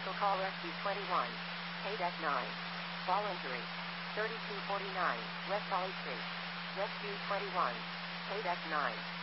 Special call Rescue 21. Paydeck 9. Voluntary. 3249 West Holly Street. Rescue 21. Paydeck 9.